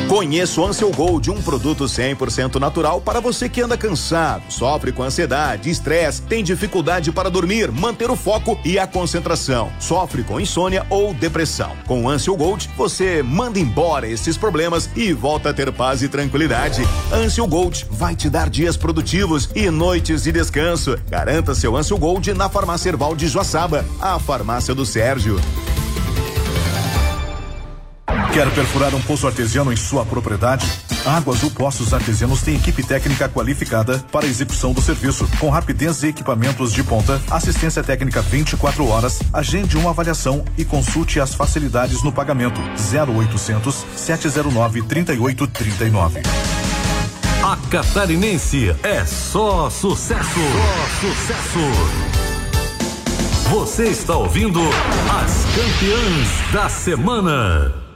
Conheça o Ansel Gold, um produto 100% natural para você que anda cansado, sofre com ansiedade, estresse, tem dificuldade para dormir, manter o foco e a concentração, sofre com insônia ou depressão. Com o Ansel Gold, você manda embora esses problemas e volta a ter paz e tranquilidade. Ansel Gold vai te dar dias produtivos e noites de descanso. Garanta seu Ansel Gold na Farmácia Herval de Joaçaba, a farmácia do Sérgio. Quer perfurar um poço artesiano em sua propriedade? A Água Azul Poços Artesianos tem equipe técnica qualificada para a execução do serviço, com rapidez e equipamentos de ponta, assistência técnica 24 horas, agende uma avaliação e consulte as facilidades no pagamento. 0800 709 3839. A Catarinense é só sucesso. Só sucesso. Você está ouvindo as campeãs da semana.